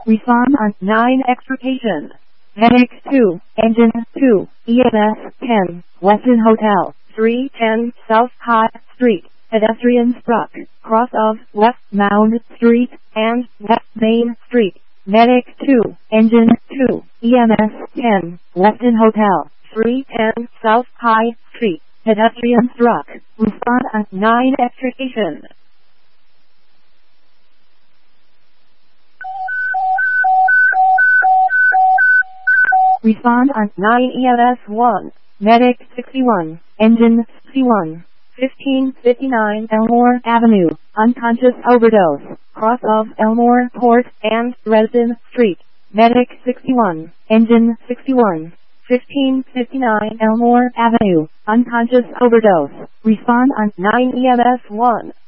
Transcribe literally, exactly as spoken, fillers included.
Respond on nine extrication. Medic two, Engine two, E M S ten, Westin Hotel, three ten South High Street. Pedestrian struck, cross of West Mound Street and West Main Street. Medic two, Engine two, E M S ten, Westin Hotel, three ten South High Street. Pedestrian struck. Respond on nine extrication. Respond on nine E M S one. Medic sixty-one, Engine sixty-one. fifteen fifty-nine Elmore Avenue, unconscious overdose, cross of Elmore Port and Dresden Street. Medic sixty-one, Engine sixty-one. fifteen fifty-nine Elmore Avenue, unconscious overdose. Respond on nine E M S one.